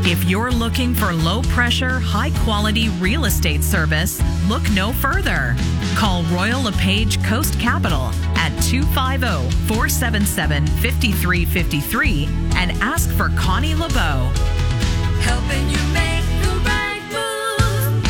If you're looking for low-pressure, high-quality real estate service, look no further. Call Royal LePage Coast Capital at 250-477-5353 and ask for Connie LeBeau. Helping you make the right move.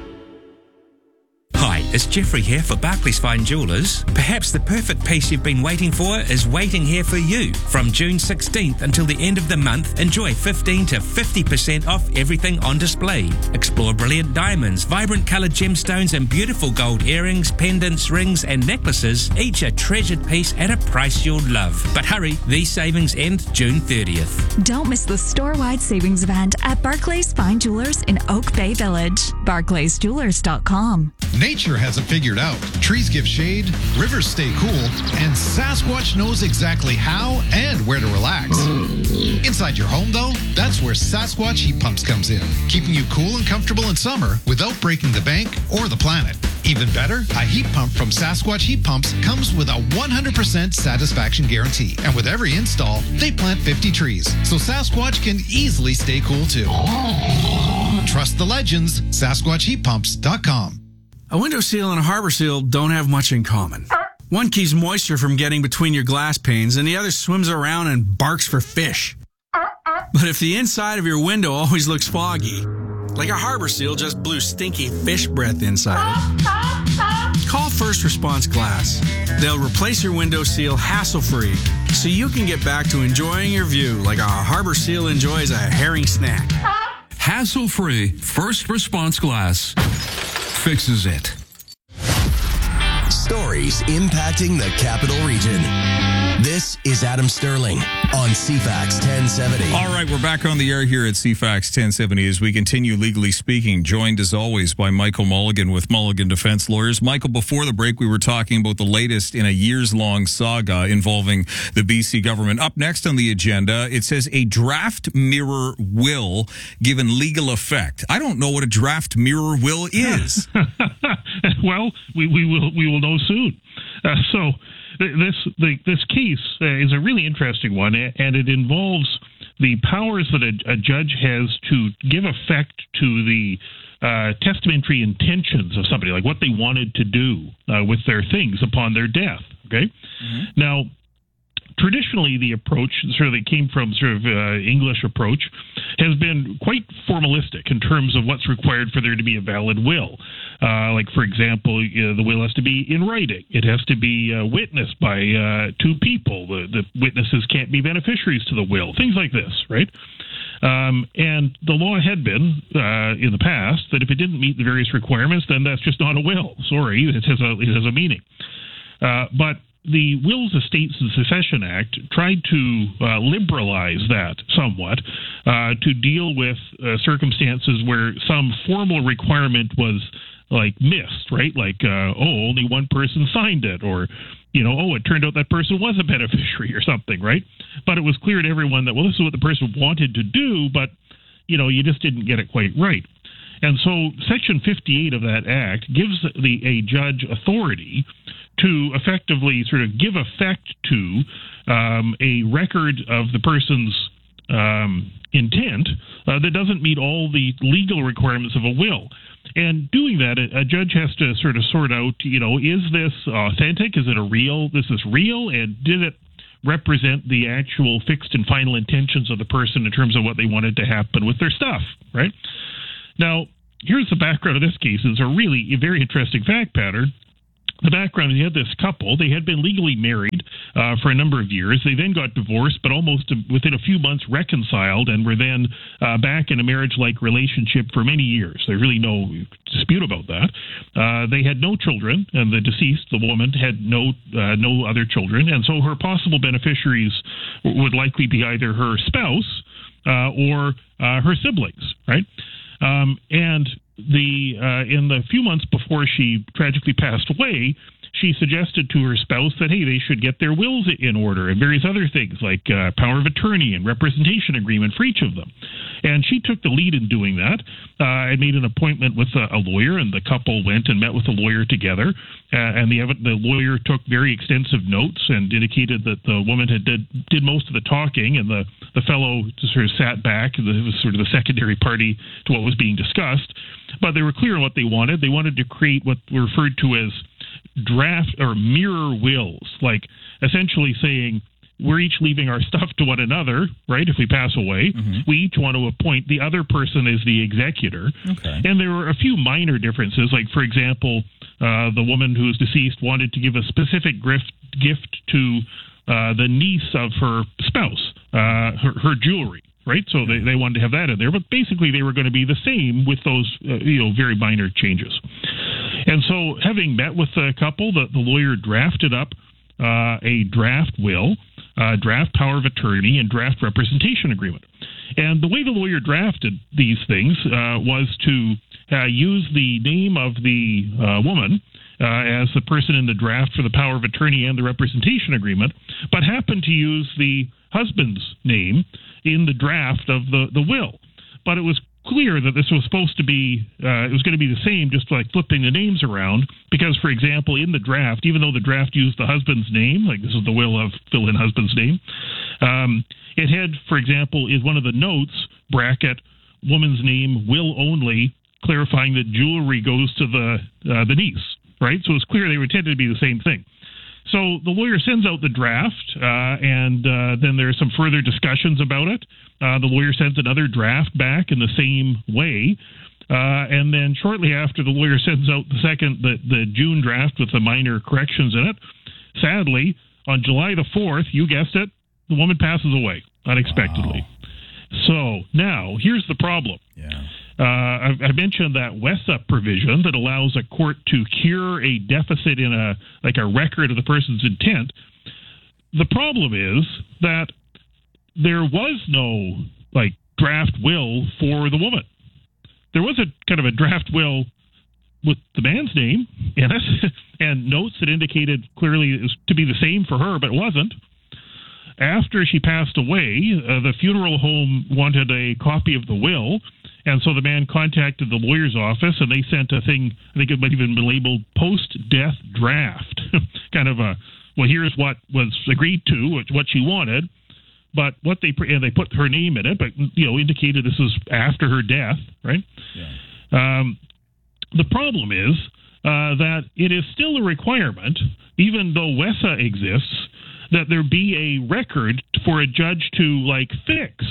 Hi, it's Jeffrey here for Barclays Fine Jewellers. Perhaps the perfect piece you've been waiting for is waiting here for you. From June 16th until the end of the month, enjoy 15 to 50% off everything on display. Explore brilliant diamonds, vibrant coloured gemstones and beautiful gold earrings, pendants, rings and necklaces, each a treasured piece at a price you'll love. But hurry, these savings end June 30th. Don't miss the store-wide savings event at Barclays Fine Jewellers in Oak Bay Village. BarclaysJewellers.com. Nature has it figured out. Trees give shade, rivers stay cool, and Sasquatch knows exactly how and where to relax. Inside your home, though, that's where Sasquatch Heat Pumps comes in, keeping you cool and comfortable in summer without breaking the bank or the planet. Even better, a heat pump from Sasquatch Heat Pumps comes with a 100% satisfaction guarantee. And with every install, they plant 50 trees, so Sasquatch can easily stay cool too. Trust the legends, SasquatchHeatPumps.com. A window seal and a harbor seal don't have much in common. One keeps moisture from getting between your glass panes, and the other swims around and barks for fish. But if the inside of your window always looks foggy, like a harbor seal just blew stinky fish breath inside it, call First Response Glass. They'll replace your window seal hassle-free, so you can get back to enjoying your view like a harbor seal enjoys a herring snack. Hassle-free First Response Glass fixes it. Stories impacting the Capital Region. This is Adam Sterling on CFAX 1070. All right, we're back on the air here at CFAX 1070 as we continue Legally Speaking, joined as always by Michael Mulligan with Mulligan Defense Lawyers. Michael, before the break, we were talking about the latest in a years-long saga involving the BC government. Up next on the agenda, it says a draft mirror will given legal effect. I don't know what a draft mirror will is. Well, we will know soon. This case is a really interesting one, and it involves the powers that a judge has to give effect to the testamentary intentions of somebody, like what they wanted to do with their things upon their death. Okay, Now, traditionally, the approach that came from English approach has been quite formalistic in terms of what's required for there to be a valid will. Like, for example, the will has to be in writing. It has to be witnessed by two people. The witnesses can't be beneficiaries to the will. Things like this, right? And the law had been, in the past, that if it didn't meet the various requirements, then that's just not a will. Sorry, it has a meaning. But the Wills, Estates, and Succession Act tried to liberalize that somewhat to deal with circumstances where some formal requirement was missed, right? Only one person signed it, or it turned out that person was a beneficiary or something, right? But it was clear to everyone that, this is what the person wanted to do, but you just didn't get it quite right. And so Section 58 of that act gives a judge authority to effectively give effect to a record of the person's intent that doesn't meet all the legal requirements of a will. And doing that, a judge has to sort out, is this authentic? Is it this is real? And did it represent the actual fixed and final intentions of the person in terms of what they wanted to happen with their stuff, right? Now, here's the background of this case. It's a very interesting fact pattern. The background is you had this couple. They had been legally married for a number of years. They then got divorced, but almost within a few months reconciled and were then back in a marriage-like relationship for many years. There's really no dispute about that. They had no children, and the deceased, the woman, had no other children, and so her possible beneficiaries would likely be either her spouse or her siblings, right? And in the few months before she tragically passed away, she suggested to her spouse that, hey, they should get their wills in order and various other things like power of attorney and representation agreement for each of them. And she took the lead in doing that. I made an appointment with a lawyer, and the couple went and met with the lawyer together. And the lawyer took very extensive notes and indicated that the woman did most of the talking, and the fellow sort of sat back. It was sort of the secondary party to what was being discussed. But they were clear on what they wanted. They wanted to create what were referred to as draft or mirror wills, like essentially saying, we're each leaving our stuff to one another, right? If we pass away, we each want to appoint the other person as the executor. Okay. And there were a few minor differences. Like, for example, the woman who's deceased wanted to give a specific gift to the niece of her spouse, her jewelry, right? So they wanted to have that in there. But basically, they were going to be the same with those, very minor changes. And so, having met with the couple, the lawyer drafted up a draft will, draft power of attorney, and draft representation agreement. And the way the lawyer drafted these things was to use the name of the woman as the person in the draft for the power of attorney and the representation agreement, but happened to use the husband's name in the draft of the will. But it was clear that this was supposed to be, it was going to be the same, just like flipping the names around, because, for example, in the draft, even though the draft used the husband's name, like this is the will of fill-in husband's name, it had, for example, is one of the notes, bracket, woman's name, will only, clarifying that jewelry goes to the niece, right? So it's clear they were intended to be the same thing. So the lawyer sends out the draft, and then there's some further discussions about it. The lawyer sends another draft back in the same way. And then shortly after the lawyer sends out the June draft with the minor corrections in it, sadly, on July the 4th, you guessed it, the woman passes away unexpectedly. Wow. So now, here's the problem. Yeah. I mentioned that WESA provision that allows a court to cure a deficit in a record of the person's intent. The problem is that there was no draft will for the woman. There was a kind of a draft will with the man's name in it and notes that indicated clearly it was to be the same for her, but it wasn't. After she passed away, the funeral home wanted a copy of the will, and so the man contacted the lawyer's office, and they sent a thing, I think it might even be labeled post-death draft, kind of here's what was agreed to, what she wanted, but they put her name in it, but indicated this was after her death, right? Yeah. The problem is that it is still a requirement, even though WESA exists, that there be a record for a judge to fix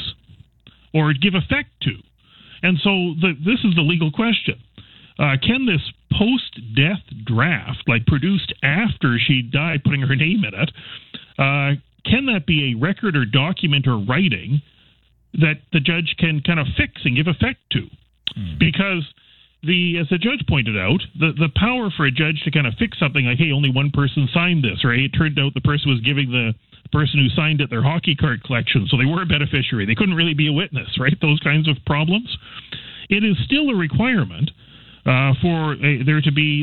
or give effect to. And so this is the legal question. Can this post-death draft, produced after she died, putting her name in it, can that be a record or document or writing that the judge can kind of fix and give effect to? Because as the judge pointed out, the power for a judge to kind of fix something like, hey, only one person signed this, or hey, it turned out the person was giving the person who signed it their hockey card collection, so they were a beneficiary. They couldn't really be a witness, right? Those kinds of problems. It is still a requirement for there to be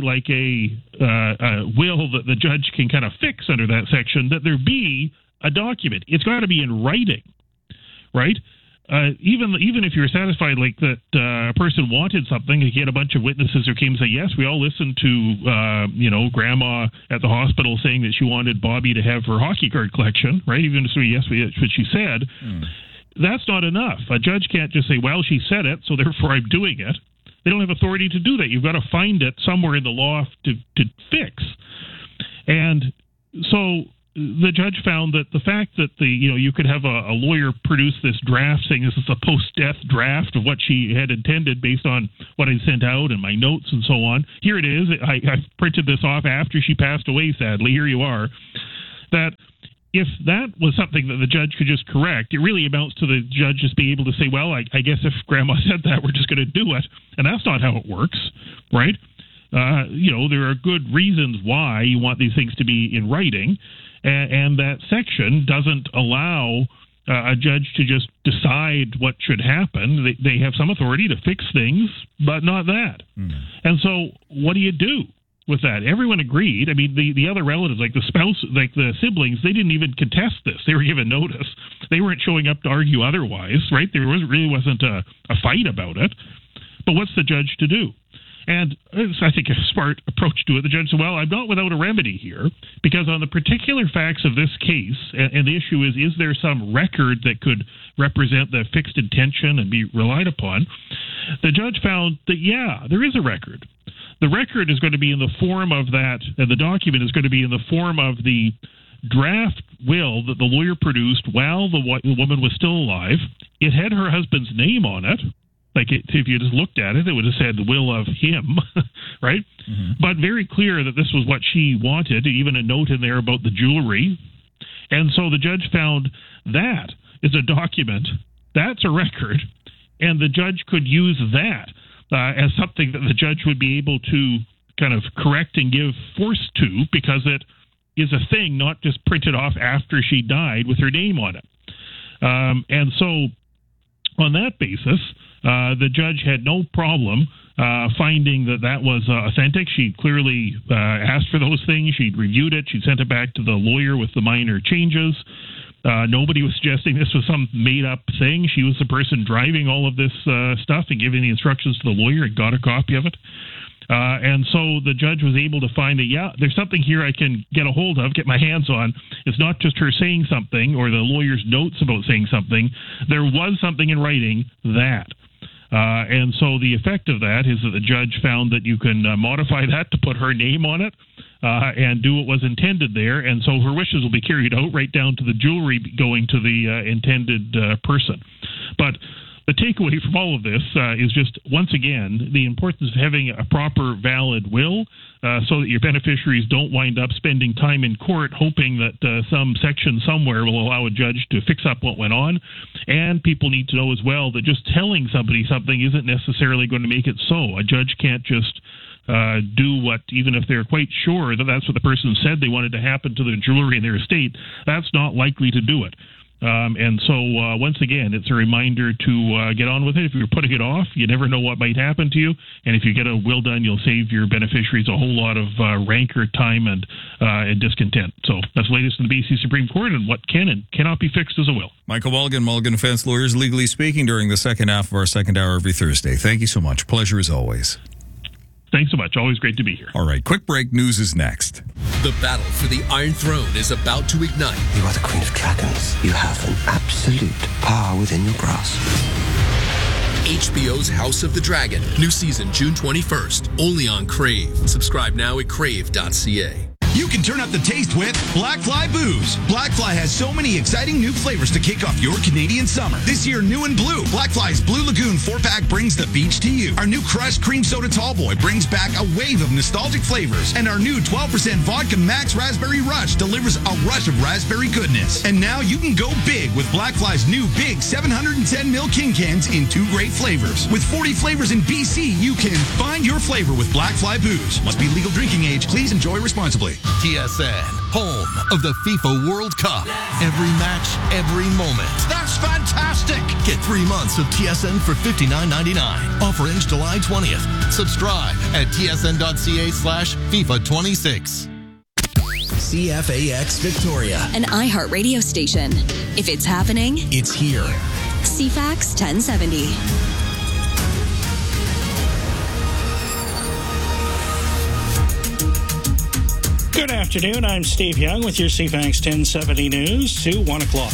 a will that the judge can kind of fix under that section, that there be a document. It's got to be in writing, right? Even if you're satisfied that a person wanted something, you get a bunch of witnesses who came and say, yes, we all listened to grandma at the hospital saying that she wanted Bobby to have her hockey card collection, right? Even if yes, that's what she said. That's not enough. A judge can't just say, well, she said it, so therefore I'm doing it. They don't have authority to do that. You've got to find it somewhere in the law to fix. And so the judge found that the fact that you could have a lawyer produce this draft saying this is a post-death draft of what she had intended based on what I sent out and my notes and so on. Here it is. I printed this off after she passed away, sadly. Here you are. That if that was something that the judge could just correct, it really amounts to the judge just being able to say, well, I guess if grandma said that, we're just going to do it. And that's not how it works, right? There are good reasons why you want these things to be in writing. And that section doesn't allow a judge to just decide what should happen. They have some authority to fix things, but not that. And so what do you do? with that. Everyone agreed. I mean, the other relatives, like the spouse, like the siblings, they didn't even contest this. They were given notice. They weren't showing up to argue otherwise, right? There really wasn't a fight about it. But what's the judge to do? And it's, I think, a smart approach to it. The judge said, well, I'm not without a remedy here, because on the particular facts of this case, and the issue is there some record that could represent the fixed intention and be relied upon? The judge found that, yeah, there is a record. The record is going to be in the form of that, and the document is going to be in the form of the draft will that the lawyer produced while the woman was still alive. It had her husband's name on it. Like, if you just looked at it, it would have said the will of him, right? Mm-hmm. But very clear that this was what she wanted, even a note in there about the jewelry. And so the judge found that is a document, that's a record, and the judge could use that as something that the judge would be able to kind of correct and give force to, because it is a thing not just printed off after she died with her name on it. And so on that basis, the judge had no problem finding that was authentic. She clearly asked for those things. She'd reviewed it. She'd sent it back to the lawyer with the minor changes. Nobody was suggesting this was some made-up thing. She was the person driving all of this stuff and giving the instructions to the lawyer and got a copy of it. And so the judge was able to find that, yeah, there's something here I can get a hold of, get my hands on. It's not just her saying something or the lawyer's notes about saying something. There was something in writing that. And so the effect of that is that the judge found that you can modify that to put her name on it and do what was intended there. And so her wishes will be carried out right down to the jewelry going to the intended person. But the takeaway from all of this is just, once again, the importance of having a proper, valid will so that your beneficiaries don't wind up spending time in court hoping that some section somewhere will allow a judge to fix up what went on. And people need to know as well that just telling somebody something isn't necessarily going to make it so. A judge can't just do what, even if they're quite sure that that's what the person said they wanted to happen to the jewelry in their estate, that's not likely to do it. And so, once again, it's a reminder to get on with it. If you're putting it off, you never know what might happen to you. And if you get a will done, you'll save your beneficiaries a whole lot of rancor, time, and discontent. So that's the latest in the BC Supreme Court and what can and cannot be fixed as a will. Michael Mulligan, Mulligan Defense Lawyers, legally speaking, during the second half of our second hour every Thursday. Thank you so much. Pleasure as always. Thanks so much. Always great to be here. All right, quick break. News is next. The battle for the Iron Throne is about to ignite. You are the Queen of Dragons. You have an absolute power within your grasp. HBO's House of the Dragon. New season June 21st. Only on Crave. Subscribe now at crave.ca. You can turn up the taste with Blackfly Booze. Blackfly has so many exciting new flavors to kick off your Canadian summer. This year, new and blue. Blackfly's Blue Lagoon 4-pack brings the beach to you. Our new Crushed Cream Soda Tallboy brings back a wave of nostalgic flavors. And our new 12% Vodka Max Raspberry Rush delivers a rush of raspberry goodness. And now you can go big with Blackfly's new big 710ml King Cans in 2 great flavors. With 40 flavors in BC, you can find your flavor with Blackfly Booze. Must be legal drinking age. Please enjoy responsibly. TSN, home of the FIFA World Cup. Every match, every moment. That's fantastic! Get 3 months of TSN for $59.99. Offer ends July 20th. Subscribe at tsn.ca/FIFA26. CFAX Victoria. An iHeart radio station. If it's happening, it's here. CFAX 1070. Good afternoon. I'm Steve Young with your CFAX 1070 News to 1 o'clock.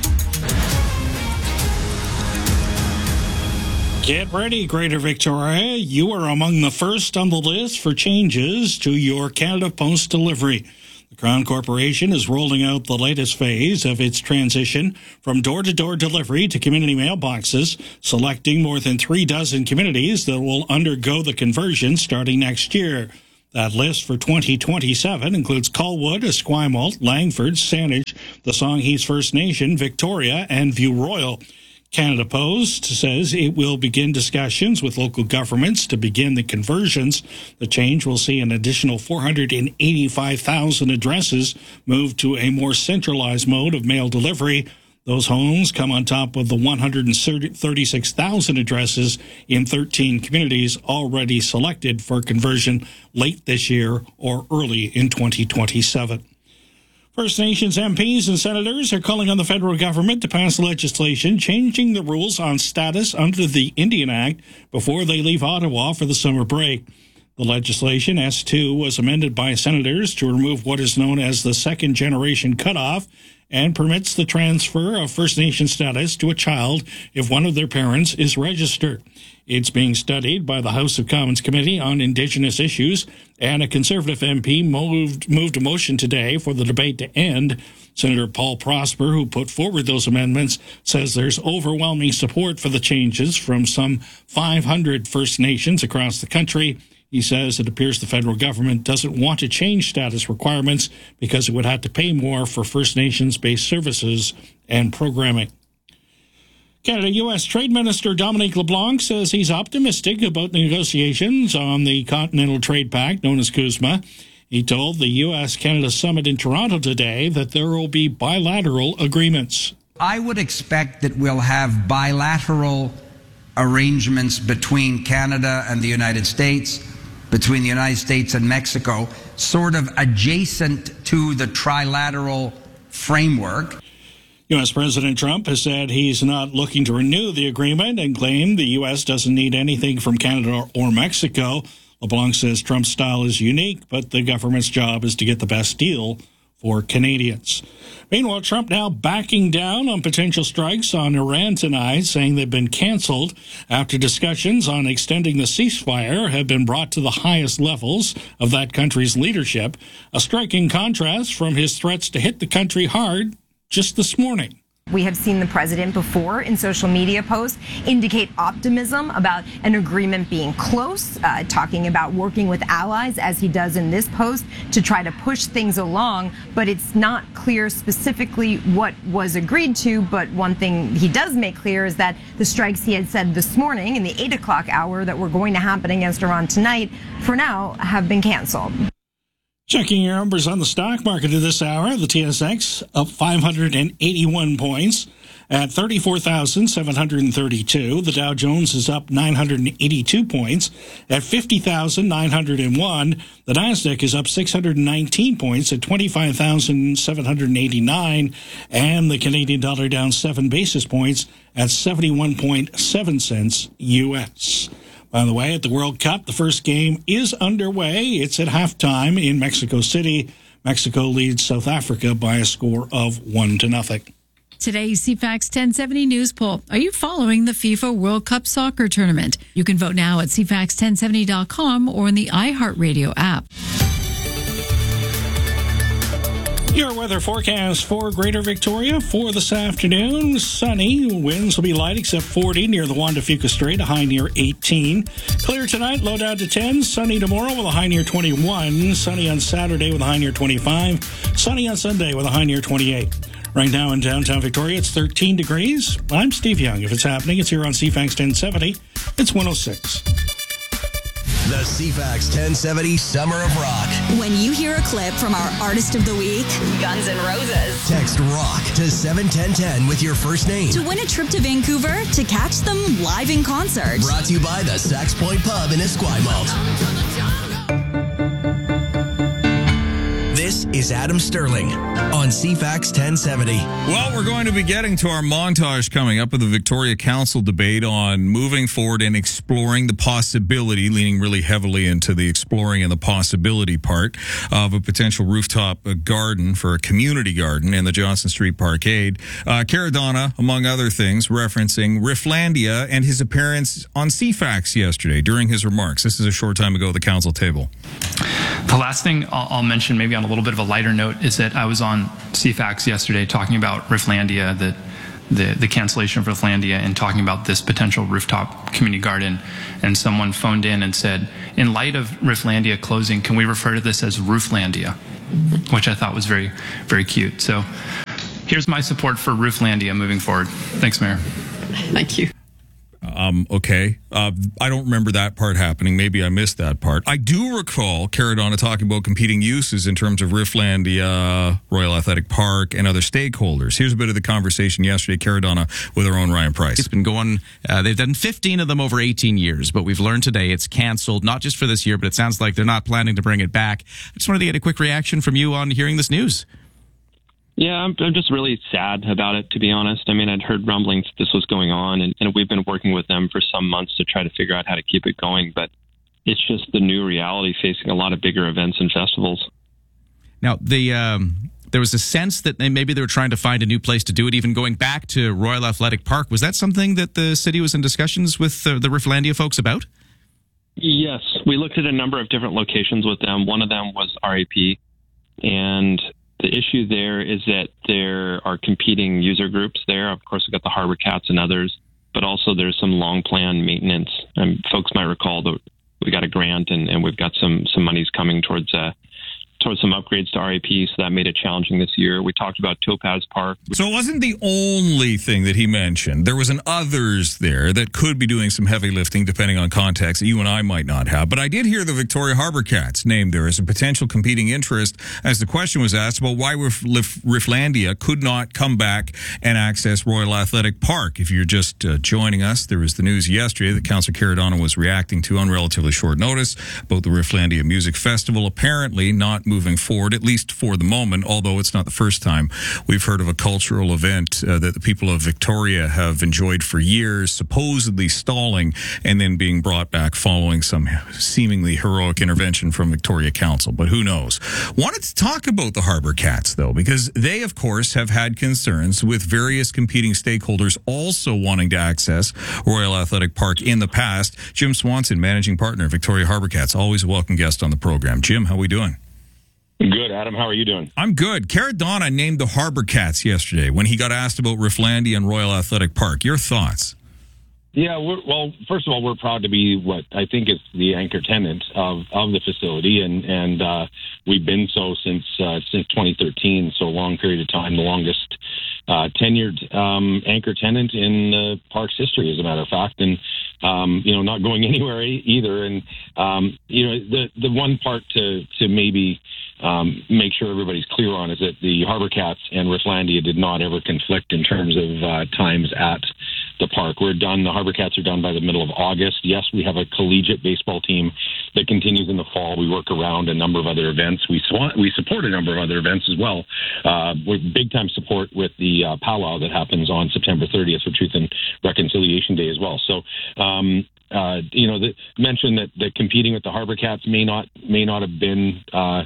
Get ready, Greater Victoria. You are among the first on the list for changes to your Canada Post delivery. The Crown Corporation is rolling out the latest phase of its transition from door-to-door delivery to community mailboxes, selecting more than 36 communities that will undergo the conversion starting next year. That list for 2027 includes Colwood, Esquimalt, Langford, Saanich, the Songhees First Nation, Victoria, and View Royal. Canada Post says it will begin discussions with local governments to begin the conversions. The change will see an additional 485,000 addresses move to a more centralized mode of mail delivery. Those homes come on top of the 136,000 addresses in 13 communities already selected for conversion late this year or early in 2027. First Nations MPs and senators are calling on the federal government to pass legislation changing the rules on status under the Indian Act before they leave Ottawa for the summer break. The legislation, S2, was amended by senators to remove what is known as the second-generation cutoff and permits the transfer of First Nation status to a child if one of their parents is registered. It's being studied by the House of Commons Committee on Indigenous Issues, and a Conservative MP moved a motion today for the debate to end. Senator Paul Prosper, who put forward those amendments, says there's overwhelming support for the changes from some 500 First Nations across the country. He says it appears the federal government doesn't want to change status requirements because it would have to pay more for First Nations-based services and programming. Canada-U.S. Trade Minister Dominic LeBlanc says he's optimistic about negotiations on the Continental Trade Pact, known as CUSMA. He told the U.S.-Canada Summit in Toronto today that there will be bilateral agreements. I would expect that we'll have bilateral arrangements between Canada and the United States, between the United States and Mexico, sort of adjacent to the trilateral framework. U.S. President Trump has said he's not looking to renew the agreement and claimed the U.S. doesn't need anything from Canada or Mexico. LeBlanc says Trump's style is unique, but the government's job is to get the best deal for Canadians. Meanwhile, Trump now backing down on potential strikes on Iran tonight, saying they've been canceled after discussions on extending the ceasefire have been brought to the highest levels of that country's leadership, a striking contrast from his threats to hit the country hard just this morning. We have seen the president before in social media posts indicate optimism about an agreement being close, talking about working with allies, as he does in this post, to try to push things along. But it's not clear specifically what was agreed to. But one thing he does make clear is that the strikes he had said this morning in the 8 o'clock hour that were going to happen against Iran tonight, for now, have been canceled. Checking your numbers on the stock market at this hour, the TSX up 581 points at 34,732. The Dow Jones is up 982 points at 50,901. The Nasdaq is up 619 points at 25,789. And the Canadian dollar down 7 basis points at 71.7 cents U.S. By the way, at the World Cup, the first game is underway. It's at halftime in Mexico City. Mexico leads South Africa by a score of 1-0. Today's CFAX 1070 News Poll. Are you following the FIFA World Cup soccer tournament? You can vote now at CFAX1070.com or in the iHeartRadio app. Your weather forecast for Greater Victoria for this afternoon. Sunny. Winds will be light except 40 near the Juan de Fuca Strait, a high near 18. Clear tonight, low down to 10. Sunny tomorrow with a high near 21. Sunny on Saturday with a high near 25. Sunny on Sunday with a high near 28. Right now in downtown Victoria, it's 13 degrees. I'm Steve Young. If it's happening, it's here on CFAX 1070. It's 106. The CFAX 1070 Summer of Rock. When you hear a clip from our Artist of the Week, Guns N' Roses, Text ROCK to 71010 with your first name to win a trip to Vancouver to catch them live in concert. Brought to you by the Sax Point Pub in Esquimalt. This is Adam Sterling on CFAX 1070. Well, we're going to be getting to our montage coming up of the Victoria Council debate on moving forward and exploring the possibility, leaning really heavily into the exploring and the possibility part of a potential rooftop garden for a community garden in the Johnson Street Parkade. Caradonna, among other things, referencing Rifflandia and his appearance on CFAX yesterday during his remarks. This is a short time ago at the council table. The last thing I'll mention, maybe on a little bit of a lighter note, is that I was on CFAX yesterday talking about Rifflandia, the cancellation of Rifflandia, and talking about this potential rooftop community garden. And someone phoned in and said, in light of Rifflandia closing, can we refer to this as Rooflandia? Which I thought was very, very cute. So here's my support for Rooflandia moving forward. Thanks, Mayor. Thank you. Okay. I don't remember that part happening. Maybe I missed that part. I do recall Caradonna talking about competing uses in terms of Rifflandia, Royal Athletic Park, and other stakeholders. Here's a bit of the conversation yesterday, Caradonna, with our own Ryan Price. It's been going, they've done 15 of them over 18 years, but we've learned today it's canceled, not just for this year, but it sounds like they're not planning to bring it back. I just wanted to get a quick reaction from you on hearing this news. Yeah, I'm just really sad about it, to be honest. I mean, I'd heard rumblings this was going on, and we've been working with them for some months to try to figure out how to keep it going. But it's just the new reality facing a lot of bigger events and festivals. Now, there was a sense that maybe they were trying to find a new place to do it, even going back to Royal Athletic Park. Was that something that the city was in discussions with the Rifflandia folks about? Yes, we looked at a number of different locations with them. One of them was RAP, and the issue there is that there are competing user groups there. Of course, we've got the Harbor Cats and others, but also there's some long-planned maintenance. And folks might recall that we got a grant and we've got some monies coming towards some upgrades to RAP, so that made it challenging this year. We talked about Topaz Park. So it wasn't the only thing that he mentioned. There was an others there that could be doing some heavy lifting, depending on context, that you and I might not have. But I did hear the Victoria Harbour Cats named there as a potential competing interest, as the question was asked about why Rifflandia could not come back and access Royal Athletic Park. If you're just joining us, there was the news yesterday that Councillor Caradonna was reacting to on relatively short notice about the Rifflandia Music Festival apparently not moving forward, at least for the moment, although it's not the first time we've heard of a cultural event that the people of Victoria have enjoyed for years, supposedly stalling and then being brought back following some seemingly heroic intervention from Victoria Council. But who knows? Wanted to talk about the Harbour Cats, though, because they, of course, have had concerns with various competing stakeholders also wanting to access Royal Athletic Park in the past. Jim Swanson, managing partner of Victoria Harbour Cats, always a welcome guest on the program. Jim, how are we doing? Good, Adam. How are you doing? I'm good. Caradonna named the Harbour Cats yesterday when he got asked about Rifflandia and Royal Athletic Park. Your thoughts? Yeah, well, first of all, we're proud to be what I think is the anchor tenant of the facility, and we've been so since 2013, so a long period of time, the longest tenured anchor tenant in the park's history, as a matter of fact, and not going anywhere either. And the one part to maybe make sure everybody's clear on is that the Harbour Cats and Rifflandia did not ever conflict in terms of times at the park. We're done. The Harbour Cats are done by the middle of August. Yes, we have a collegiate baseball team that continues in the fall. We work around a number of other events. We support a number of other events as well. With big time support with the powwow that happens on September 30th for Truth and Reconciliation Day as well. So, mention that competing with the Harbour Cats may not have been,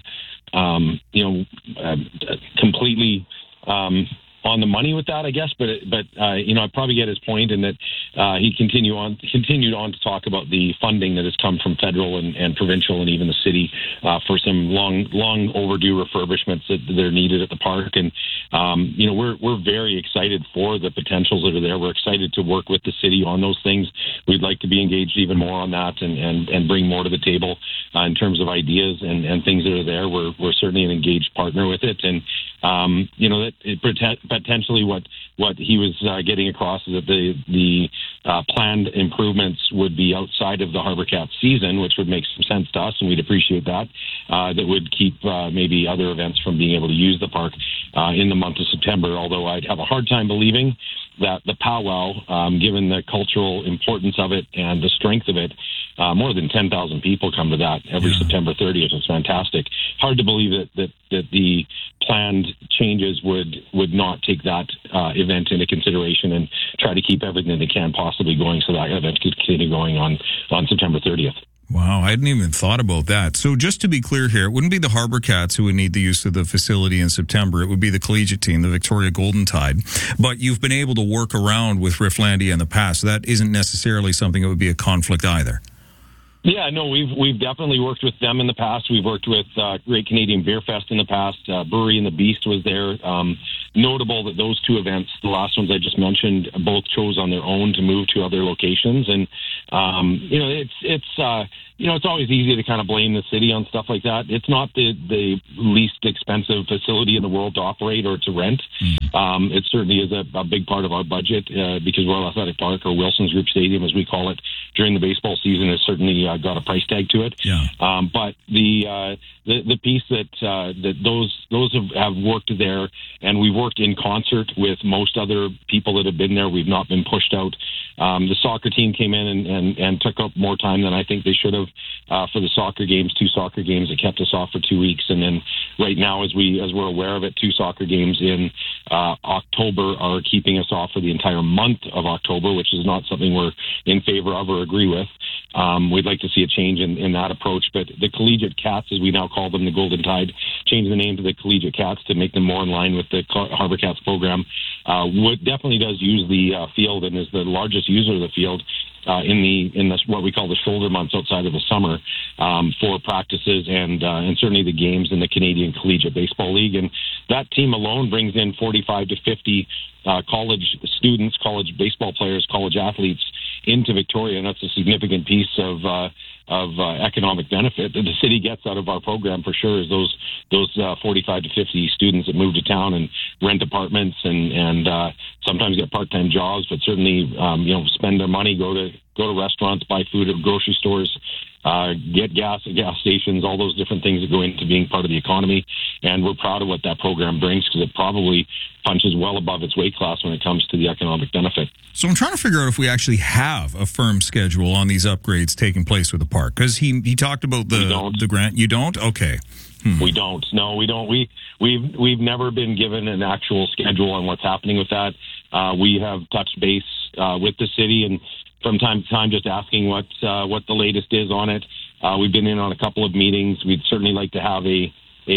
completely on the money with that, I guess, but I probably get his point in that he continued on to talk about the funding that has come from federal and provincial and even the city for some long overdue refurbishments that are needed at the park. And we're very excited for the potentials that are there. We're excited to work with the city on those things. We'd like to be engaged even more on that and bring more to the table in terms of ideas and things that are there. We're certainly an engaged partner with it, and potentially what he was getting across is that the planned improvements would be outside of the Harbour Cats season, which would make some sense to us, and we'd appreciate that. That would keep maybe other events from being able to use the park in the month of September, although I'd have a hard time believing that the powwow, given the cultural importance of it and the strength of it, more than 10,000 people come to that every September 30th. It's fantastic. Hard to believe that the planned changes would not take that event into consideration and try to keep everything they can possibly going so that event could continue going on September 30th. Wow, I hadn't even thought about that. So just to be clear here, it wouldn't be the Harbour Cats who would need the use of the facility in September. It would be the collegiate team, the Victoria Golden Tide. But you've been able to work around with Rifflandia in the past. So that isn't necessarily something that would be a conflict either. Yeah, no, we've definitely worked with them in the past. We've worked with Great Canadian Beer Fest in the past. Brewery and the Beast was there. Notable that those two events, the last ones I just mentioned, both chose on their own to move to other locations. And, it's always easy to kind of blame the city on stuff like that. It's not the least expensive facility in the world to operate or to rent. It certainly is a big part of our budget because Royal Athletic Park, or Wilson's Group Stadium, as we call it, during the baseball season has certainly got a price tag to it. Yeah. But the piece that those have worked there, and we've worked in concert with most other people that have been there. We've not been pushed out. The soccer team came in and took up more time than I think they should have for the soccer games. 2 soccer games that kept us off for 2 weeks, and then right now, as we're aware of it, 2 soccer games in October are keeping us off for the entire month of October, which is not something we're in favor of or agree with. We'd like to see a change in that approach, but the Collegiate Cats, as we now call them, the Golden Tide, changed the name to the Collegiate Cats to make them more in line with the Harbor Cats program. Definitely does use the field and is the largest user of the field in this what we call the shoulder months outside of the summer for practices and certainly the games in the Canadian Collegiate Baseball League. And that team alone brings in 45 to 50 college students, college baseball players, college athletes into Victoria, and that's a significant piece of economic benefit that the city gets out of our program for sure. Is those 45 to 50 students that move to town and rent apartments and sometimes get part-time jobs, but certainly spend their money, go to restaurants, buy food at grocery stores, get gas at gas stations, all those different things that go into being part of the economy. And we're proud of what that program brings because it probably punches well above its weight class when it comes to the economic benefit. So I'm trying to figure out if we actually have a firm schedule on these upgrades taking place with the park, because he talked about the grant. You don't? Okay. We don't. No, we don't. We've never been given an actual schedule on what's happening with that. We have touched base with the city and from time to time just asking what the latest is on it. We've been in on a couple of meetings. We'd certainly like to have a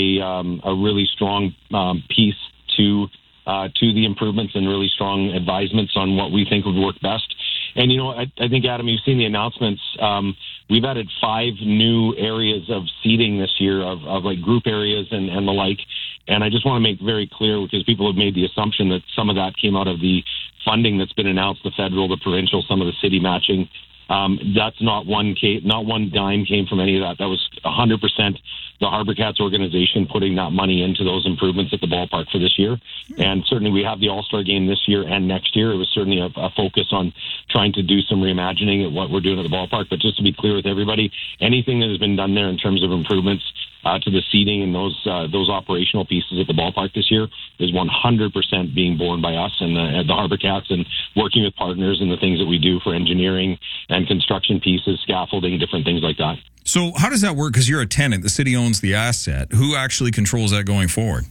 really strong piece to the improvements and really strong advisements on what we think would work best. And, I think, Adam, you've seen the announcements. We've added 5 new areas of seating this year of like group areas and the like. And I just want to make very clear, because people have made the assumption that some of that came out of the funding that's been announced, the federal, the provincial, some of the city matching. That's not one dime came from any of that. That was 100% the Harbor Cats organization putting that money into those improvements at the ballpark for this year. And certainly we have the All-Star game this year and next year. It was certainly a focus on trying to do some reimagining at what we're doing at the ballpark. But just to be clear with everybody, anything that has been done there in terms of improvements to the seating and those operational pieces at the ballpark this year is 100% being borne by us and the Harbor Cats, and working with partners and the things that we do for engineering and construction pieces, scaffolding, different things like that. So how does that work? Because you're a tenant, the city owns the asset. Who actually controls that going forward?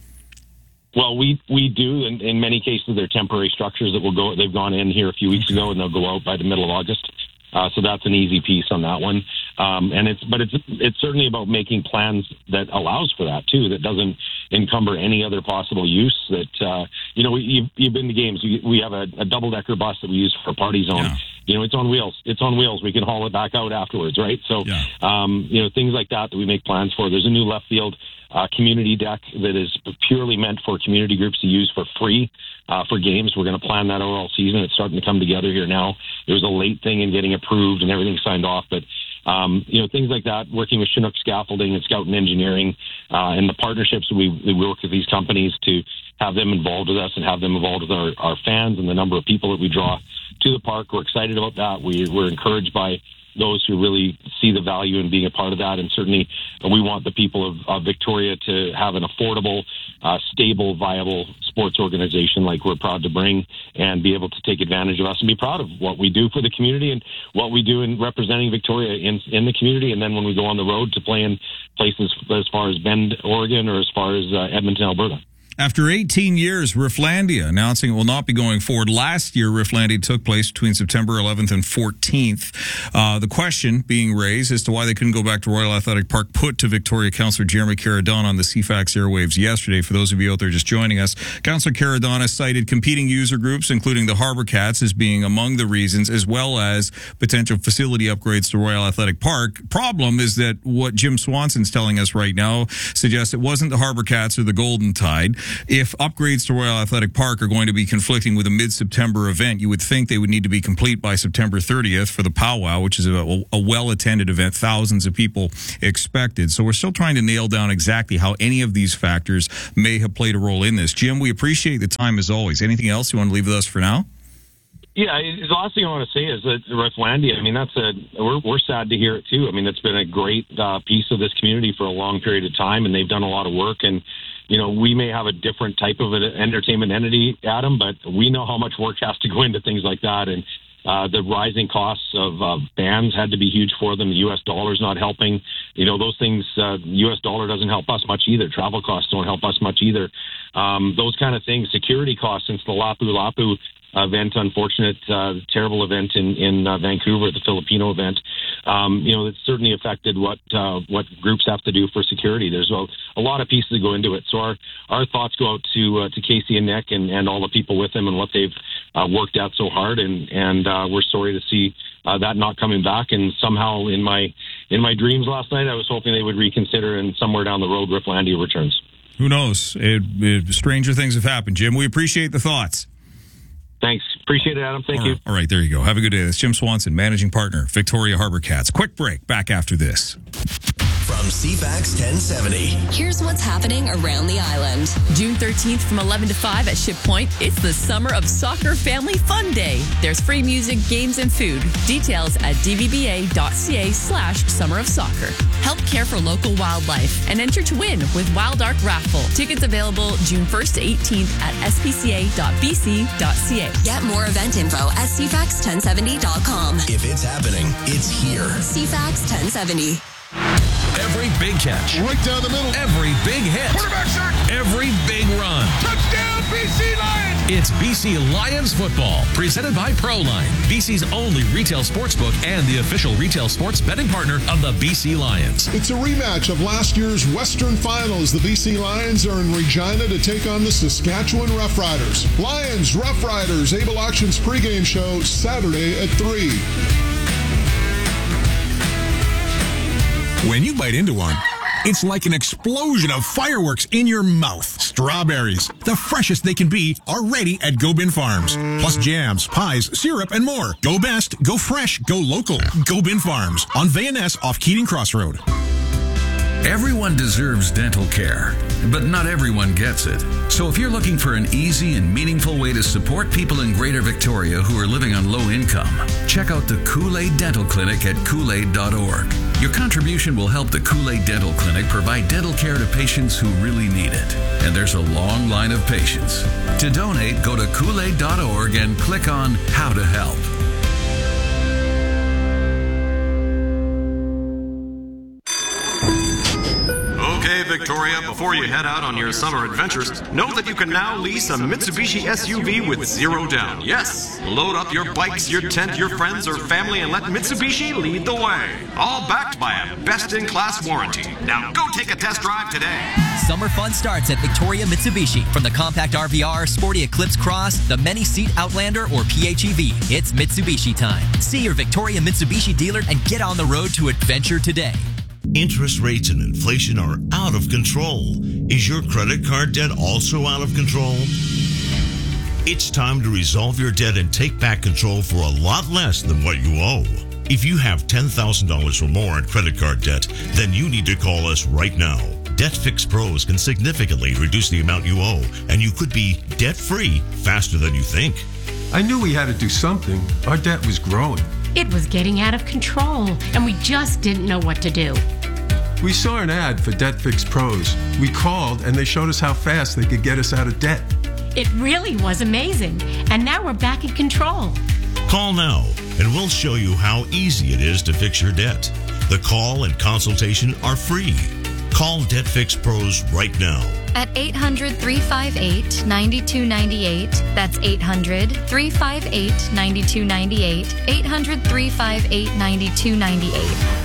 Well, we do. In many cases, they're temporary structures that will go. They've gone in here a few weeks ago, and they'll go out by the middle of August. So that's an easy piece on that one. And it's certainly about making plans that allows for that too, that doesn't encumber any other possible use. That you've been to games. We have a double-decker bus that we use for a party zone. Yeah. It's on wheels. It's on wheels. We can haul it back out afterwards, right? So, things like that we make plans for. There's a new left field community deck that is purely meant for community groups to use for free for games. We're going to plan that out all season. It's starting to come together here now. There was a late thing in getting approved and everything signed off, but things like that, working with Chinook Scaffolding and Scout and Engineering and the partnerships we work with these companies to have them involved with us and have them involved with our fans and the number of people that we draw to the park. We're excited about that. We're encouraged by those who really see the value in being a part of that. And certainly we want the people of Victoria to have an affordable, stable, viable sports organization like we're proud to bring, and be able to take advantage of us and be proud of what we do for the community and what we do in representing Victoria in the community. And then when we go on the road to play in places as far as Bend, Oregon, or as far as Edmonton, Alberta. After 18 years, Rifflandia announcing it will not be going forward. Last year, Rifflandia took place between September 11th and 14th. The question being raised as to why they couldn't go back to Royal Athletic Park put to Victoria Councillor Jeremy Caradonna on the CFAX airwaves yesterday. For those of you out there just joining us, Councillor Caradonna cited competing user groups, including the Harbor Cats, as being among the reasons, as well as potential facility upgrades to Royal Athletic Park. Problem is that what Jim Swanson's telling us right now suggests it wasn't the Harbor Cats or the Golden Tide. if upgrades to Royal Athletic Park are going to be conflicting with a mid-September event, you would think they would need to be complete by September 30th for the powwow, which is a well-attended event, thousands of people expected. So we're still trying to nail down exactly how any of these factors may have played a role in this. Jim, we appreciate the time as always. Anything else you want to leave with us for now? Yeah, the last thing I want to say is that Rifflandia, I mean, we're sad to hear it too. I mean, it's been a great piece of this community for a long period of time, and they've done a lot of work. And, you know, we may have a different type of an entertainment entity, Adam, but we know how much work has to go into things like that. And the rising costs of bands had to be huge for them. The U.S. dollar's not helping. You know, those things, the U.S. dollar doesn't help us much either. Travel costs don't help us much either. Those kind of things, security costs since the Lapu Lapu event, unfortunate, terrible event in Vancouver, the Filipino event. You know, it's certainly affected what groups have to do for security. There's a lot of pieces that go into it. So our thoughts go out to Casey and Nick and all the people with them and what they've worked at so hard. And we're sorry to see that not coming back. And somehow in my dreams last night, I was hoping they would reconsider, and somewhere down the road, Rifflandia returns. Who knows? Stranger things have happened, Jim. We appreciate the thoughts. Thanks. Appreciate it, Adam. Thank you. All right, there you go. Have a good day. That's Jim Swanson, managing partner, Victoria Harbour Cats. Quick break. Back after this. From CFAX 1070. Here's what's happening around the island. June 13th from 11 to 5 at Ship Point. It's the Summer of Soccer Family Fun Day. There's free music, games, and food. Details at dvba.ca/Summer of Soccer. Help care for local wildlife and enter to win with Wild Ark Raffle. Tickets available June 1st to 18th at spca.bc.ca. Get more event info at cfax1070.com. If it's happening, it's here. CFAX 1070. Every big catch. Right down the middle. Every big hit. Quarterback sack. Every big run. Touchdown, BC Lions. It's BC Lions football, presented by Proline, BC's only retail sportsbook and the official retail sports betting partner of the BC Lions. It's a rematch of last year's Western Finals. The BC Lions are in Regina to take on the Saskatchewan Roughriders. Lions, Roughriders, Able Auctions pregame show Saturday at 3. When you bite into one, it's like an explosion of fireworks in your mouth. Strawberries, the freshest they can be, are ready at Go Bin Farms. Plus jams, pies, syrup, and more. Go best, go fresh, go local. Go Bin Farms on VNS off Keating Crossroad. Everyone deserves dental care, but not everyone gets it. So if you're looking for an easy and meaningful way to support people in Greater Victoria who are living on low income, check out the Kool-Aid Dental Clinic at Kool-Aid.org. Your contribution will help the Kool-Aid Dental Clinic provide dental care to patients who really need it. And there's a long line of patients. To donate, go to Kool-Aid.org and click on How to Help. Okay, Victoria, before you head out on your summer adventures, know that you can now lease a Mitsubishi SUV with 0 down. Yes, load up your bikes, your tent, your friends, or family, and let Mitsubishi lead the way. All backed by a best-in-class warranty. Now go take a test drive today. Summer fun starts at Victoria Mitsubishi. From the compact RVR, sporty Eclipse Cross, the many-seat Outlander, or PHEV, it's Mitsubishi time. See your Victoria Mitsubishi dealer and get on the road to adventure today. Interest rates and inflation are out of control. Is your credit card debt also out of control? It's time to resolve your debt and take back control for a lot less than what you owe. If you have $10,000 or more in credit card debt, then you need to call us right now. Debt Fix Pros can significantly reduce the amount you owe, and you could be debt-free faster than you think. I knew we had to do something. Our debt was growing. It was getting out of control, and we just didn't know what to do. We saw an ad for Debt Fix Pros. We called, and they showed us how fast they could get us out of debt. It really was amazing, and now we're back in control. Call now, and we'll show you how easy it is to fix your debt. The call and consultation are free. Call Debt Fix Pros right now. At 800-358-9298. That's 800-358-9298. 800-358-9298.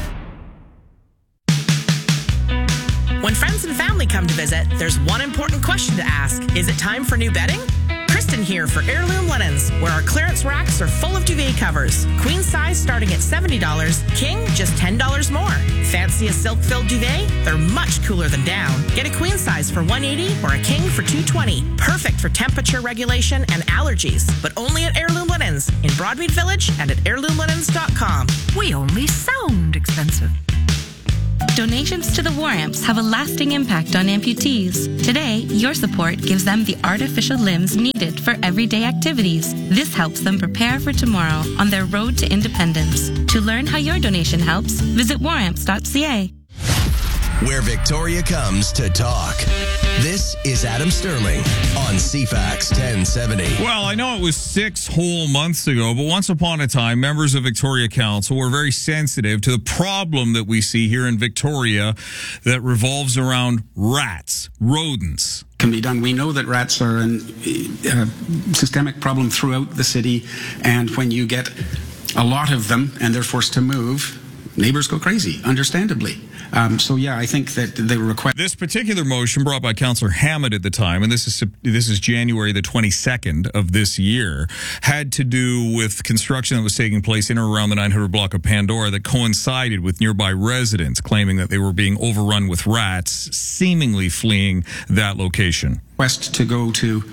When friends and family come to visit, there's one important question to ask. Is it time for new bedding? Kristen Preston here for Heirloom Linens, where our clearance racks are full of duvet covers. Queen size starting at $70, king just $10 more. Fancy a silk-filled duvet? They're much cooler than down. Get a queen size for $180 or a king for $220. Perfect for temperature regulation and allergies, but only at Heirloom Linens in Broadmead Village and at heirloomlinens.com. We only sound expensive. Donations to the War Amps have a lasting impact on amputees. Today, your support gives them the artificial limbs needed for everyday activities. This helps them prepare for tomorrow on their road to independence. To learn how your donation helps, visit waramps.ca. Where Victoria comes to talk. This is Adam Sterling on CFAX 1070. Well, I know it was 6 whole months ago, but once upon a time, members of Victoria Council were very sensitive to the problem that we see here in Victoria that revolves around rats, rodents. Can be done. We know that rats are a systemic problem throughout the city, and when you get a lot of them and they're forced to move, neighbors go crazy, understandably. I think that the request. This particular motion brought by Councillor Hammond at the time, and this is January the 22nd of this year, had to do with construction that was taking place in or around the 900 block of Pandora that coincided with nearby residents claiming that they were being overrun with rats, seemingly fleeing that location. Request to go to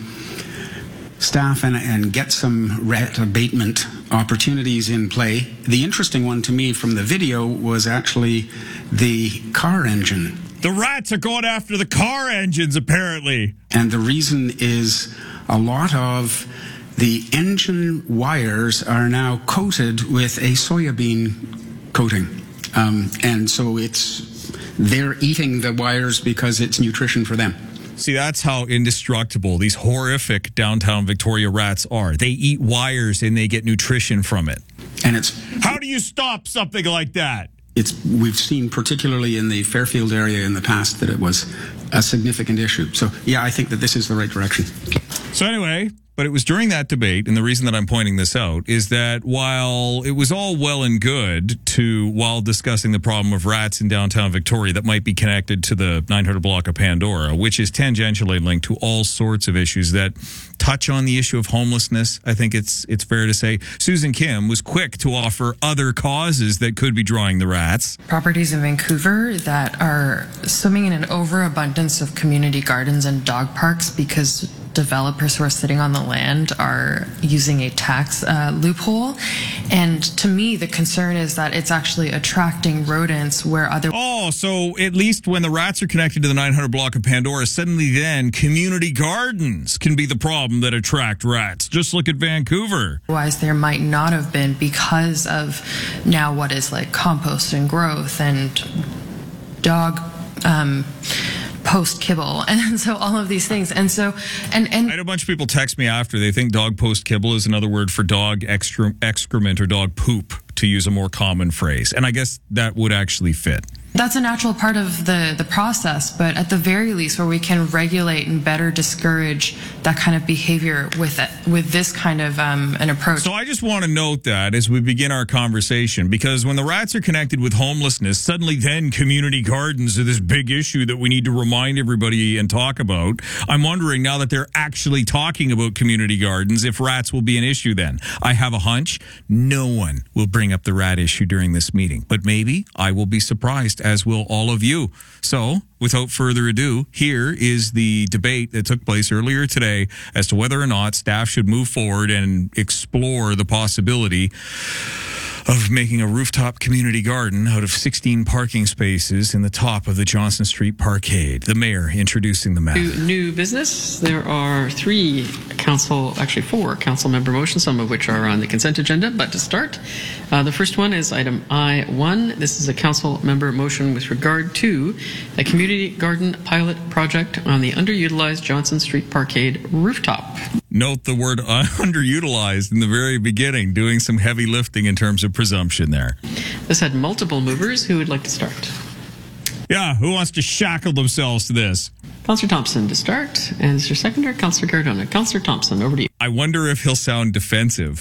staff and get some rat abatement opportunities in play. The interesting one to me from the video was actually the car engine. The rats are going after the car engines, apparently. And the reason is a lot of the engine wires are now coated with a soybean coating. And so they're eating the wires because it's nutrition for them. See, that's how indestructible these horrific downtown Victoria rats are. They eat wires and they get nutrition from it. And how do you stop something like that? We've seen, particularly in the Fairfield area in the past, that it was a significant issue. So, yeah, I think that this is the right direction. So anyway, but it was during that debate, and the reason that I'm pointing this out is that while it was all well and good while discussing the problem of rats in downtown Victoria that might be connected to the 900 block of Pandora, which is tangentially linked to all sorts of issues that touch on the issue of homelessness, I think it's fair to say, Susan Kim was quick to offer other causes that could be drawing the rats. Properties in Vancouver that are swimming in an overabundance of community gardens and dog parks because developers who are sitting on the land are using a tax loophole. And to me, the concern is that it's actually attracting rodents where other... Oh, so at least when the rats are connected to the 900 block of Pandora, suddenly then community gardens can be the problem that attract rats. Just look at Vancouver. Otherwise, there might not have been because of now what is like compost and growth and dog... post kibble, and so all of these things, and so and I had a bunch of people text me after. They think dog post kibble is another word for dog excrement or dog poop, to use a more common phrase, and I guess that would actually fit. That's a natural part of the process, but at the very least, where we can regulate and better discourage that kind of behavior with this kind of an approach. So I just want to note that as we begin our conversation, because when the rats are connected with homelessness, suddenly then community gardens are this big issue that we need to remind everybody and talk about. I'm wondering, now that they're actually talking about community gardens, if rats will be an issue then. I have a hunch no one will bring up the rat issue during this meeting, but maybe I will be surprised, as will all of you. So, without further ado, here is the debate that took place earlier today as to whether or not staff should move forward and explore the possibility of making a rooftop community garden out of 16 parking spaces in the top of the Johnson Street Parkade. The mayor introducing the matter. New business. There are four council member motions, some of which are on the consent agenda. But to start, the first one is item I1. This is a council member motion with regard to a community garden pilot project on the underutilized Johnson Street Parkade rooftop. Note the word underutilized in the very beginning, doing some heavy lifting in terms of presumption there. This had multiple movers. Who would like to start? Yeah, who wants to shackle themselves to this? Councillor Thompson to start, and as your seconder, Councillor Cardona. Councillor Thompson, over to you. I wonder if he'll sound defensive.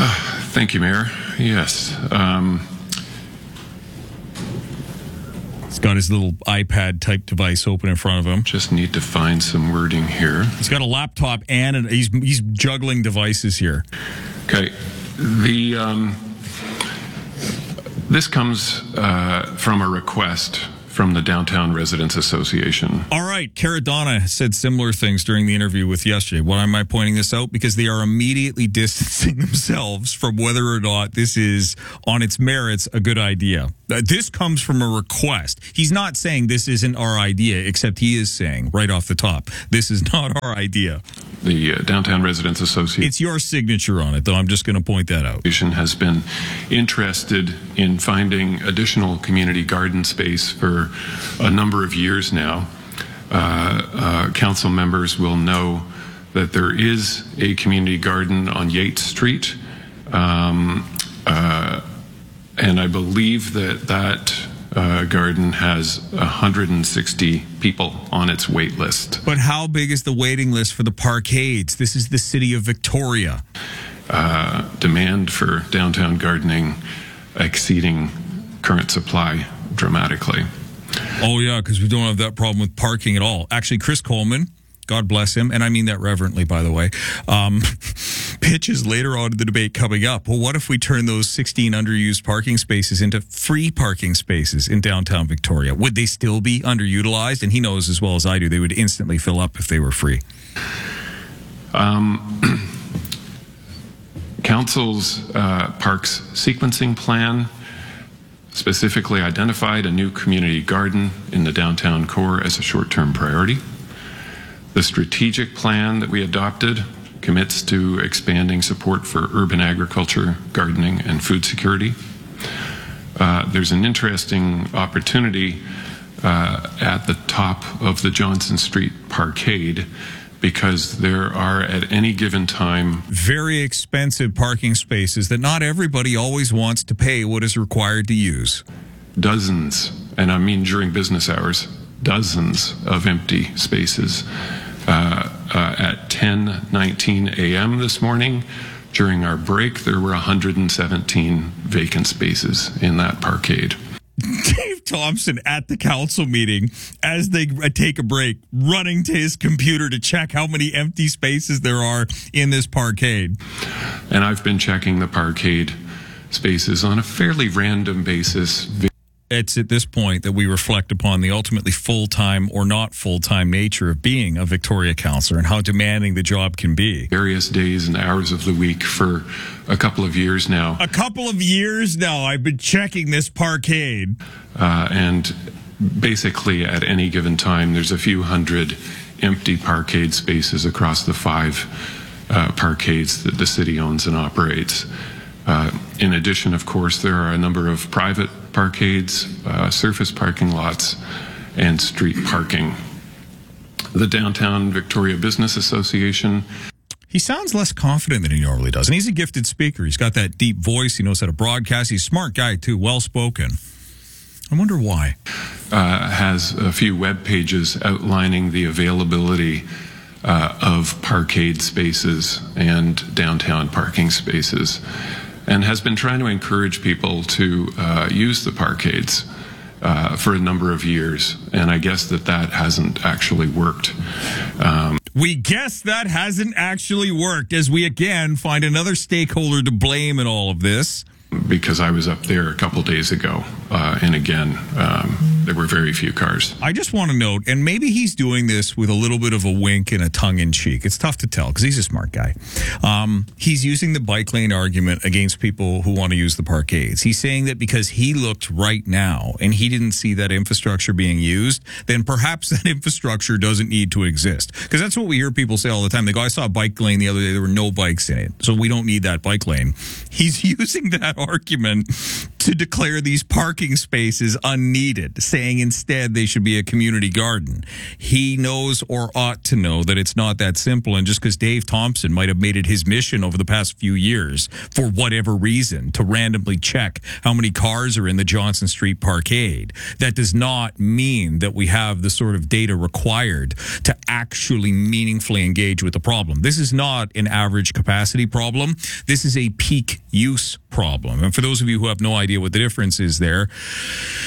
Thank you, Mayor. Yes. He's got his little iPad-type device open in front of him. Just need to find some wording here. He's got a laptop and he's juggling devices here. Okay. This comes from a request from the Downtown Residents Association. All right. Caradonna said similar things during the interview with yesterday. Why am I pointing this out? Because they are immediately distancing themselves from whether or not this is, on its merits, a good idea. This comes from a request. He's not saying this isn't our idea, except he is saying right off the top, this is not our idea. The Downtown Residents Association. It's your signature on it, though. I'm just going to point that out. Has been interested in finding additional community garden space for a number of years now. Council members will know that there is a community garden on Yates Street. And I believe that garden has 160 people on its wait list. But how big is the waiting list for the parkades? This is the city of Victoria. Demand for downtown gardening exceeding current supply dramatically. Oh, yeah, because we don't have that problem with parking at all. Actually, Chris Coleman, God bless him, and I mean that reverently, by the way, pitches later on in the debate coming up. Well, what if we turn those 16 underused parking spaces into free parking spaces in downtown Victoria? Would they still be underutilized? And he knows as well as I do, they would instantly fill up if they were free. Council's parks sequencing plan specifically identified a new community garden in the downtown core as a short-term priority. The strategic plan that we adopted commits to expanding support for urban agriculture, gardening, and food security. There's an interesting opportunity at the top of the Johnson Street Parkade, because there are at any given time very expensive parking spaces that not everybody always wants to pay what is required to use. Dozens, and I mean during business hours, dozens of empty spaces. At 10:19 a.m. this morning, during our break, there were 117 vacant spaces in that parkade. Dave Thompson at the council meeting, as they take a break, running to his computer to check how many empty spaces there are in this parkade. And I've been checking the parkade spaces on a fairly random basis. It's at this point that we reflect upon the ultimately full-time or not full-time nature of being a Victoria councillor and how demanding the job can be. Various days and hours of the week for a couple of years now. A couple of years now I've been checking this parkade. And basically at any given time, there's a few hundred empty parkade spaces across the 5 parkades that the city owns and operates. In addition, of course, there are a number of private parkades, surface parking lots, and street parking. The Downtown Victoria Business Association. He sounds less confident than he normally does. And he's a gifted speaker. He's got that deep voice. He knows how to broadcast. He's a smart guy, too, well-spoken. I wonder why. Has a few web pages outlining the availability of parkade spaces and downtown parking spaces, and has been trying to encourage people to use the parkades for a number of years. And I guess that hasn't actually worked. We guess that hasn't actually worked, as we again find another stakeholder to blame in all of this. Because I was up there a couple days ago, and again, there were very few cars. I just want to note, and maybe he's doing this with a little bit of a wink and a tongue-in-cheek. It's tough to tell because he's a smart guy. He's using the bike lane argument against people who want to use the parkades. He's saying that because he looked right now and he didn't see that infrastructure being used, then perhaps that infrastructure doesn't need to exist. Because that's what we hear people say all the time. They go, I saw a bike lane the other day. There were no bikes in it, so we don't need that bike lane. He's using that argument to declare these parking spaces unneeded, saying instead they should be a community garden. He knows, or ought to know, that it's not that simple, and just because Dave Thompson might have made it his mission over the past few years, for whatever reason, to randomly check how many cars are in the Johnson Street Parkade, that does not mean that we have the sort of data required to actually meaningfully engage with the problem. This is not an average capacity problem. This is a peak use problem. And for those of you who have no idea what the difference is there,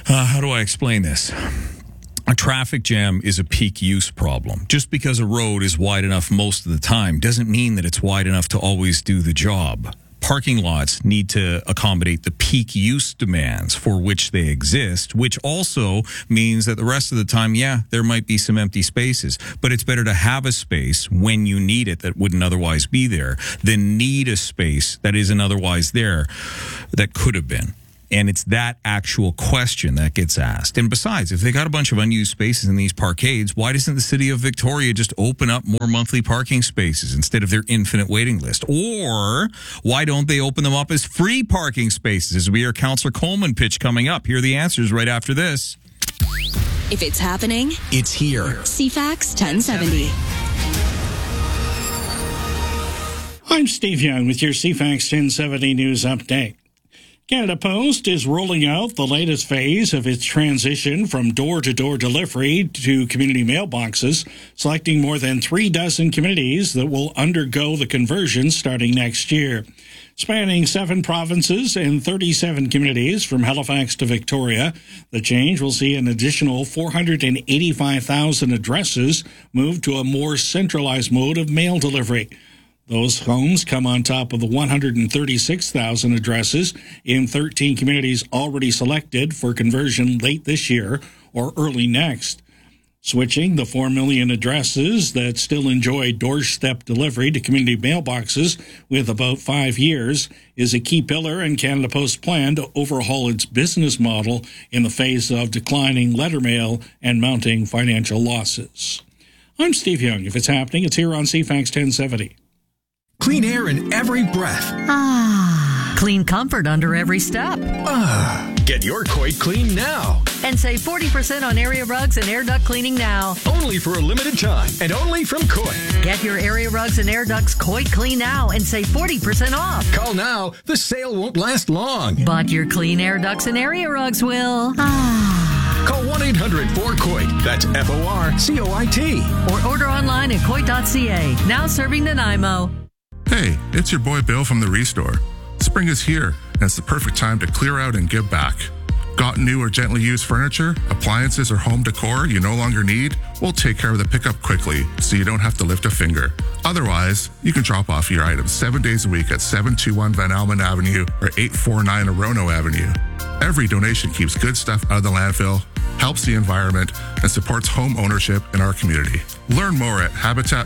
How do I explain this? A traffic jam is a peak use problem. Just because a road is wide enough most of the time doesn't mean that it's wide enough to always do the job. Parking lots need to accommodate the peak use demands for which they exist, which also means that the rest of the time, there might be some empty spaces, but it's better to have a space when you need it that wouldn't otherwise be there than need a space that isn't otherwise there that could have been. And it's that actual question that gets asked. And besides, if they got a bunch of unused spaces in these parkades, why doesn't the city of Victoria just open up more monthly parking spaces instead of their infinite waiting list? Or why don't they open them up as free parking spaces? As we hear Councillor Coleman pitch coming up. Here are the answers right after this. If it's happening, it's here. CFAX 1070. I'm Steve Young with your CFAX 1070 News Update. Canada Post is rolling out the latest phase of its transition from door-to-door delivery to community mailboxes, selecting more than 36 communities that will undergo the conversion starting next year. Spanning 7 provinces and 37 communities from Halifax to Victoria, the change will see an additional 485,000 addresses move to a more centralized mode of mail delivery. Those homes come on top of the 136,000 addresses in 13 communities already selected for conversion late this year or early next. Switching the 4 million addresses that still enjoy doorstep delivery to community mailboxes with about 5 years is a key pillar in Canada Post's plan to overhaul its business model in the face of declining letter mail and mounting financial losses. I'm Steve Young. If it's happening, it's here on CFAX 1070. Clean air in every breath. Ah. Clean comfort under every step. Ah. Get your Coit clean now. And save 40% on area rugs and air duct cleaning now. Only for a limited time and only from Coit. Get your area rugs and air ducts Coit clean now and save 40% off. Call now. The sale won't last long. But your clean air ducts and area rugs will. Ah. Call 1-800-4COIT. That's FORCOIT. Or order online at Coit.ca. Now serving Nanaimo. Hey, it's your boy Bill from the Restore. Spring is here, and it's the perfect time to clear out and give back. Got new or gently used furniture, appliances, or home decor you no longer need? We'll take care of the pickup quickly so you don't have to lift a finger. Otherwise, you can drop off your items 7 days a week at 721 Van Almen Avenue or 849 Orono Avenue. Every donation keeps good stuff out of the landfill, helps the environment, and supports home ownership in our community. Learn more at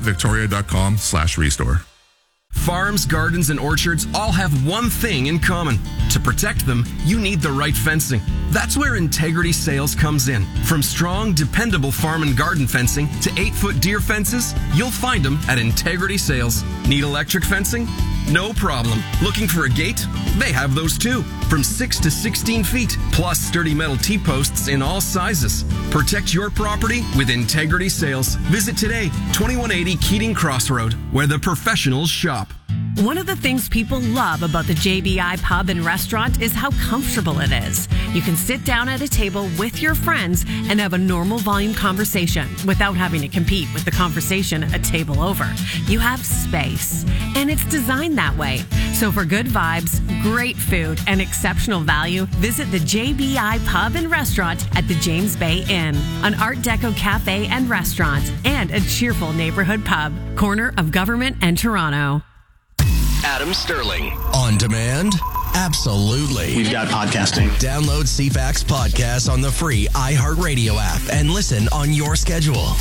habitatvictoria.com/restore. Farms, gardens, and orchards all have one thing in common. To protect them, you need the right fencing. That's where Integrity Sales comes in. From strong, dependable farm and garden fencing to 8-foot deer fences, you'll find them at Integrity Sales. Need electric fencing? No problem. Looking for a gate? They have those too. From 6 to 16 feet, plus sturdy metal T-posts in all sizes. Protect your property with Integrity Sales. Visit today, 2180 Keating Crossroad, where the professionals shop. One of the things people love about the JBI Pub and Restaurant is how comfortable it is. You can sit down at a table with your friends and have a normal volume conversation without having to compete with the conversation a table over. You have space, and it's designed that way. So for good vibes, great food, and exceptional value, visit the JBI Pub and Restaurant at the James Bay Inn, an Art Deco cafe and restaurant, and a cheerful neighborhood pub, corner of Government and Toronto. Adam Sterling. On demand? Absolutely. We've got podcasting. Download CFAX Podcasts on the free iHeartRadio app and listen on your schedule.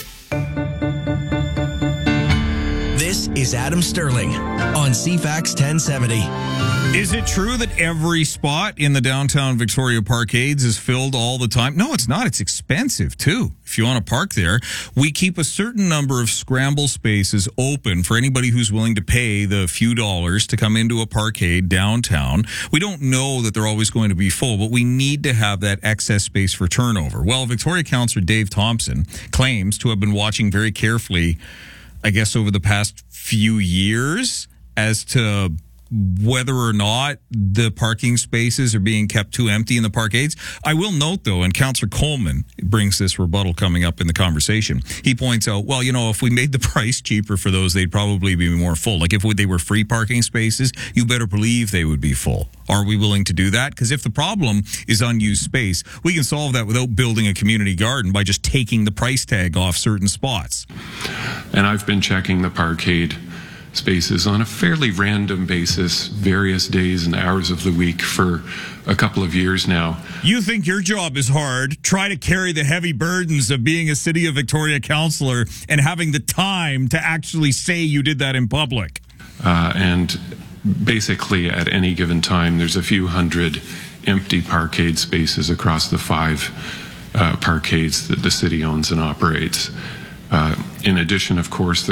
This is Adam Sterling on CFAX 1070. Is it true that every spot in the downtown Victoria Parkades is filled all the time? No, it's not. It's expensive, too. If you want to park there, we keep a certain number of scramble spaces open for anybody who's willing to pay the few dollars to come into a parkade downtown. We don't know that they're always going to be full, but we need to have that excess space for turnover. Well, Victoria Councillor Dave Thompson claims to have been watching very carefully, I guess, over the past few years as to whether or not the parking spaces are being kept too empty in the parkades. I will note, though, and Councillor Coleman brings this rebuttal coming up in the conversation. He points out, well, if we made the price cheaper for those, they'd probably be more full. Like if they were free parking spaces, you better believe they would be full. Are we willing to do that? Because if the problem is unused space, we can solve that without building a community garden by just taking the price tag off certain spots. And I've been checking the parkade spaces on a fairly random basis, various days and hours of the week for a couple of years now. You think your job is hard? Try to carry the heavy burdens of being a City of Victoria councillor and having the time to actually say you did that in public. And basically at any given time, there's a few hundred empty parkade spaces across the 5 parkades that the city owns and operates. In addition, of course,